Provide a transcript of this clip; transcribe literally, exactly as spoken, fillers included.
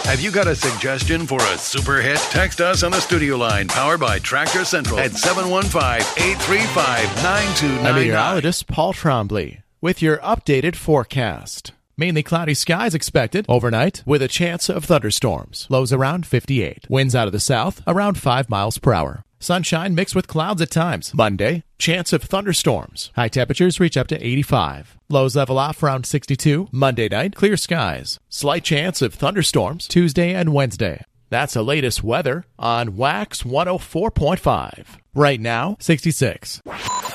Have you got a suggestion for a super hit? Text us on the studio line powered by Tractor Central at seven one five, eight three five, nine two nine nine. I'm meteorologist Paul Trombley with your updated forecast. Mainly cloudy skies expected overnight with a chance of thunderstorms. Lows around fifty-eight. Winds out of the south around five miles per hour. Sunshine mixed with clouds at times. Monday, chance of thunderstorms. High temperatures reach up to eighty-five. Lows level off around sixty-two. Monday night, clear skies. Slight chance of thunderstorms Tuesday and Wednesday. That's the latest weather on Wax one oh four point five. Right now, sixty-six.